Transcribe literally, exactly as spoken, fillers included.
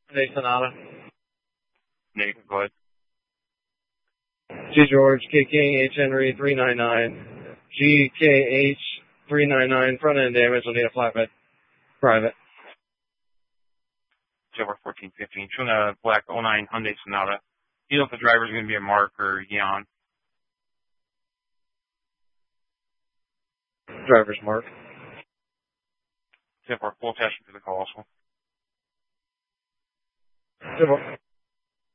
Hyundai Sonata. Negative, go ahead. G George, K K H Henry three nine nine. G K H three nine nine, front end damage, will need a flatbed. Private. Silver fourteen fifteen. Showing a black oh nine Hyundai Sonata. Do you know if the driver's going to be a Mark or Jan? Driver's mark. Silver full attention to the call also. Silver.